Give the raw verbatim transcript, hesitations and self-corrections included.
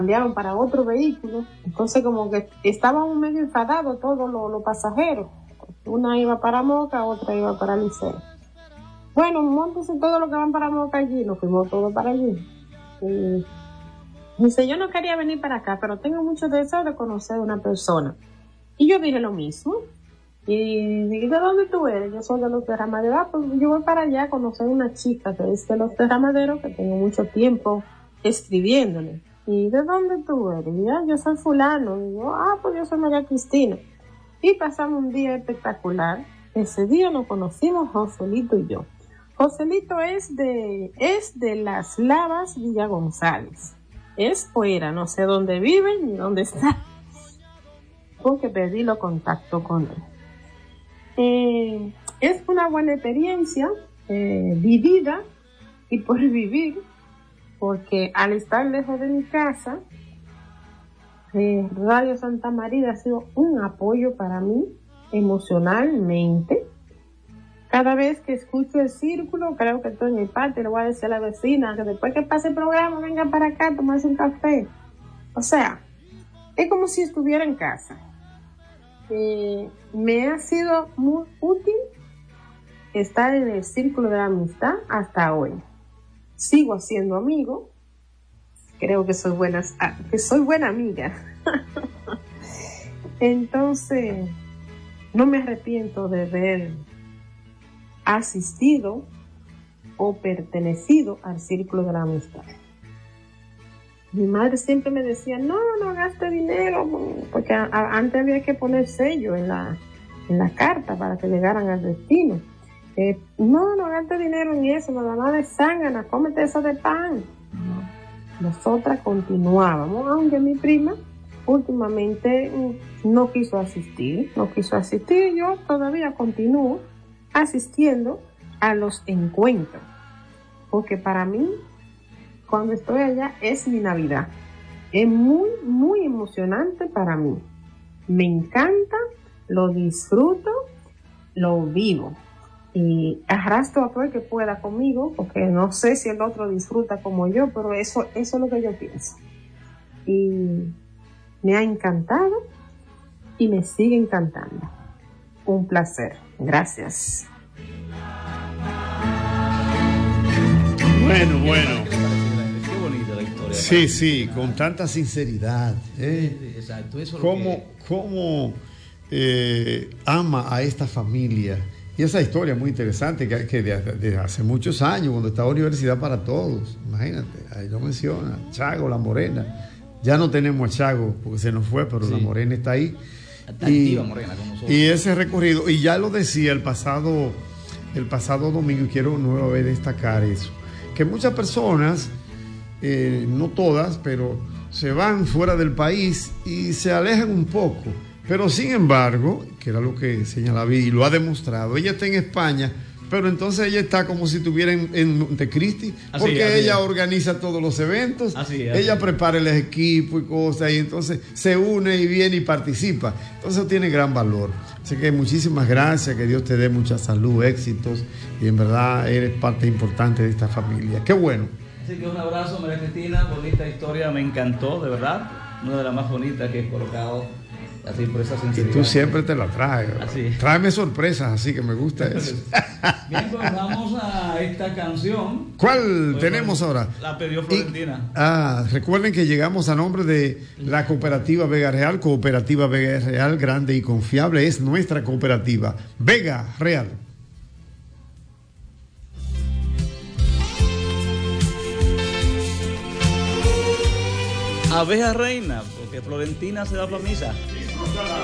cambiaron para otro vehículo, entonces como que estaban medio enfadados todos los, los pasajeros. Una iba para Moca, otra iba para Liceo. Bueno, montense todos los que van para Moca allí, nos fuimos todos para allí. Y dice, yo no quería venir para acá, pero tengo mucho deseo de conocer a una persona. Y yo dije lo mismo. Y dije, ¿de dónde tú eres? Yo soy de los Derramaderos. Ah, pues yo voy para allá a conocer a una chica que es de los Derramaderos, que tengo mucho tiempo escribiéndole. ¿Y de dónde tú eres? Y ya, yo soy fulano. Y yo, ah, pues yo soy María Cristina. Y pasamos un día espectacular. Ese día nos conocimos Joselito y yo. Joselito es de, es de Las Lavas, Villa González. Es fuera, no sé dónde vive ni dónde está, porque perdí los contactos con él. Eh, es una buena experiencia eh, vivida y por vivir, porque al estar lejos de mi casa, eh, Radio Santa María ha sido un apoyo para mí emocionalmente. Cada vez que escucho el círculo, creo que estoy en mi parte, le voy a decir a la vecina que después que pase el programa, venga para acá, tomarse un café. O sea, es como si estuviera en casa. Eh, me ha sido muy útil estar en el círculo de la amistad hasta hoy. Sigo siendo amigo. Creo que soy buena, que soy buena amiga. Entonces, no me arrepiento de haber asistido o pertenecido al círculo de la amistad. Mi madre siempre me decía, no, no gaste dinero, porque a, a, antes había que poner sello en la, en la carta para que llegaran al destino. Eh, no, no gaste dinero en eso, nada más de zángana, cómete eso de pan. No. Nosotras continuábamos, aunque mi prima últimamente no quiso asistir, no quiso asistir, yo todavía continúo asistiendo a los encuentros, porque para mí, cuando estoy allá, es mi Navidad. Es muy, muy emocionante para mí. Me encanta, lo disfruto, lo vivo. Y arrastro a todo el que pueda conmigo, porque no sé si el otro disfruta como yo, pero eso, eso es lo que yo pienso. Y me ha encantado y me sigue encantando. Un placer. Gracias. Bueno, bueno. Qué bonita la historia. Sí, sí, con tanta sinceridad. ¿eh? Sí, exacto. Eso es lo ¿Cómo, que... cómo eh, ama a esta familia? Y esa historia muy interesante que, que de, de hace muchos años, cuando estaba Universidad para Todos, imagínate, ahí lo menciona, Chago, La Morena. Ya no tenemos a Chago porque se nos fue, pero sí. La Morena está ahí. Está y, activa Morena con nosotros. Y ese recorrido, y ya lo decía el pasado, el pasado domingo, y quiero nuevamente destacar eso, que muchas personas, eh, no todas, pero se van fuera del país y se alejan un poco. Pero sin embargo, que era lo que señalaba y lo ha demostrado, ella está en España, pero entonces ella está como si estuviera en, en Montecristi, porque así, así ella es. Organiza todos los eventos, así, así. Ella prepara el equipo y cosas, y entonces se une y viene y participa. Entonces eso tiene gran valor. Así que muchísimas gracias, que Dios te dé mucha salud, éxitos, y en verdad eres parte importante de esta familia. Qué bueno. Así que un abrazo, María Cristina, bonita historia, me encantó, de verdad, una de las más bonitas que he colocado. Así por esa sinceridad. Y tú siempre te la traes. Así. Tráeme sorpresas, así que me gusta eso. Bien, pues vamos a esta canción. ¿Cuál pues, tenemos ahora? La pidió Florentina. Y, ah, recuerden que llegamos a nombre de la cooperativa Vega Real. Cooperativa Vega Real, grande y confiable, es nuestra cooperativa. Vega Real. Abeja reina, porque Florentina se da para misa.